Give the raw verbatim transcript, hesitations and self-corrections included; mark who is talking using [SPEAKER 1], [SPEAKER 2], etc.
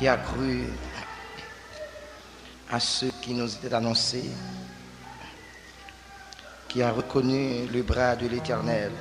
[SPEAKER 1] qui a cru à ce qui nous était annoncé, qui a reconnu le bras de l'Éternel